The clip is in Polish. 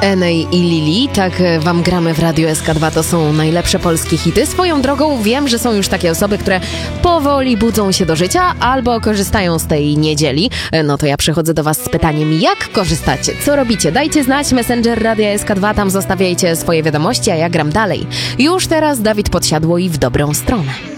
Enej i Lili, tak wam gramy w Radiu SK2, to są najlepsze polskie hity. Swoją drogą wiem, że są już takie osoby, które powoli budzą się do życia albo korzystają z tej niedzieli. No to ja przychodzę do was z pytaniem, jak korzystacie? Co robicie? Dajcie znać, Messenger Radia SK2, tam zostawiajcie swoje wiadomości, a ja gram dalej. Już teraz Dawid Podsiadło i W dobrą stronę.